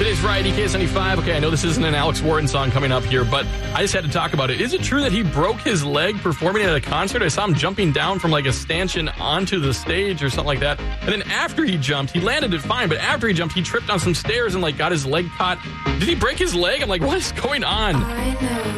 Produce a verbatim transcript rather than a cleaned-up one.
Today's Variety K seventy-five. Okay, I know this isn't an Alex Wharton song coming up here, but I just had to talk about it. Is it true that he broke his leg performing at a concert? I saw him jumping down from like a stanchion onto the stage or something like that. And then after he jumped, he landed it fine, but after he jumped, he tripped on some stairs and like got his leg caught. Did he break his leg? I'm like, what is going on?